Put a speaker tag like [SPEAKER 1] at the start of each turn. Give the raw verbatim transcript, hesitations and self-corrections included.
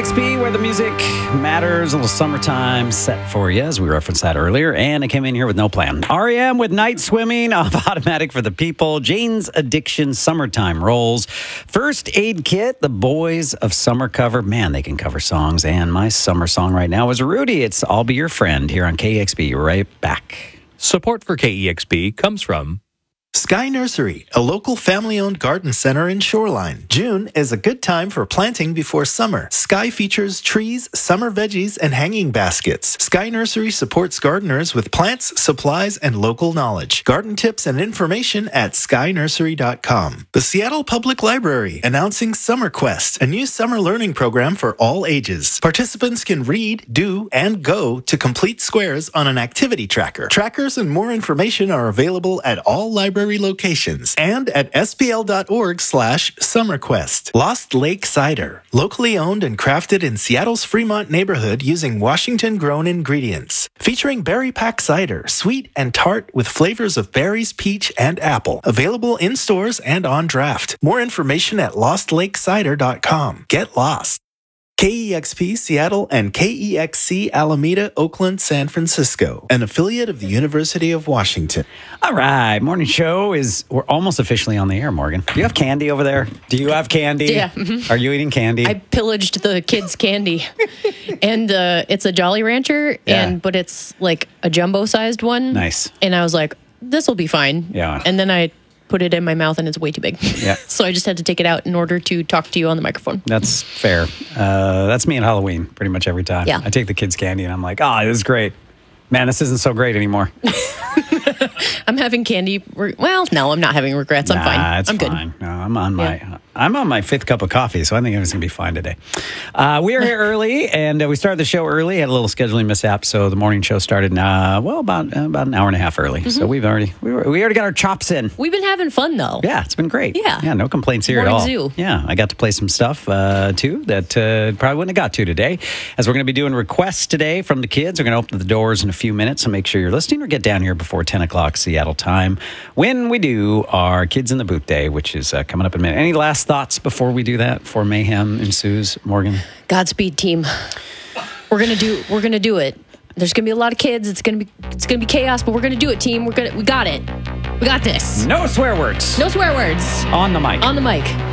[SPEAKER 1] X P, where the music matters. A little summertime set for you, as we referenced that earlier. And I came in here with no plan. R E M with Night Swimming off Automatic for the People. Jane's Addiction, Summertime Rolls. First Aid Kit, the Boys of Summer cover. Man, they can cover songs. And my summer song right now is Rudy. It's I'll Be Your Friend here on K E X P. Right back.
[SPEAKER 2] Support for K E X P comes from
[SPEAKER 3] Sky Nursery, a local family-owned garden center in Shoreline. June is a good time for planting before summer. Sky features trees, summer veggies, and hanging baskets. Sky Nursery supports gardeners with plants, supplies, and local knowledge. Garden tips and information at sky nursery dot com. The Seattle Public Library, announcing Summer Quest, a new summer learning program for all ages. Participants can read, do, and go to complete squares on an activity tracker. Trackers and more information are available at all libraries locations and at s p l dot org slash summerquest. Lost Lake Cider, locally owned and crafted in Seattle's Fremont neighborhood using Washington-grown ingredients. Featuring berry pack cider, sweet and tart with flavors of berries, peach, and apple. Available in stores and on draft. More information at lost lake cider dot com. Get lost. K E X P Seattle and K E X C Alameda, Oakland, San Francisco, an affiliate of the University of Washington.
[SPEAKER 1] All right, morning show is, we're almost officially on the air, Morgan. Do you have candy over there? Do you have candy?
[SPEAKER 4] Yeah. Mm-hmm.
[SPEAKER 1] Are you eating candy?
[SPEAKER 4] I pillaged the kids' candy. and uh, it's a Jolly Rancher,
[SPEAKER 1] Yeah.
[SPEAKER 4] and but it's like a jumbo-sized one.
[SPEAKER 1] Nice.
[SPEAKER 4] And I was like, this will be fine.
[SPEAKER 1] Yeah.
[SPEAKER 4] And then I put it in my mouth, and it's way too big.
[SPEAKER 1] Yeah.
[SPEAKER 4] So I just had to take it out in order to talk to you on the microphone.
[SPEAKER 1] That's fair. Uh, that's me at Halloween pretty much every time.
[SPEAKER 4] Yeah.
[SPEAKER 1] I take the kids' candy and I'm like, oh, this is great. Man, this isn't so great anymore.
[SPEAKER 4] I'm having candy. Re- well, no, I'm not having regrets. I'm
[SPEAKER 1] nah,
[SPEAKER 4] fine.
[SPEAKER 1] It's
[SPEAKER 4] I'm
[SPEAKER 1] fine.
[SPEAKER 4] good.
[SPEAKER 1] No, I'm on my
[SPEAKER 4] Yeah.
[SPEAKER 1] I'm on my fifth cup of coffee, so I think everything's gonna be fine today. Uh, we are here early, and uh, we started the show early. Had a little scheduling mishap, so the morning show started uh, well about uh, about an hour and a half early.
[SPEAKER 4] Mm-hmm.
[SPEAKER 1] So we've already we, were, we already got our chops in.
[SPEAKER 4] We've been having fun, though.
[SPEAKER 1] Yeah, it's been great.
[SPEAKER 4] Yeah.
[SPEAKER 1] Yeah, no complaints here
[SPEAKER 4] Morning
[SPEAKER 1] at all.
[SPEAKER 4] zoo.
[SPEAKER 1] Yeah, I got to play some stuff, uh, too, that uh, probably wouldn't have got to today. As we're going to be doing requests today from the kids. We're going to open the doors in a few minutes, so make sure you're listening or get down here before ten o'clock Seattle time when we do our Kids in the Booth Day, which is uh, coming up in a minute. Any last thoughts before we do that, before mayhem ensues, Morgan?
[SPEAKER 4] Godspeed, team. We're gonna do. We're gonna do it. There's gonna be a lot of kids. It's gonna be. It's gonna be chaos, but we're gonna do it, team. We're gonna. We got it. We got this.
[SPEAKER 1] No swear words.
[SPEAKER 4] No swear words
[SPEAKER 1] On the mic.
[SPEAKER 4] on the mic.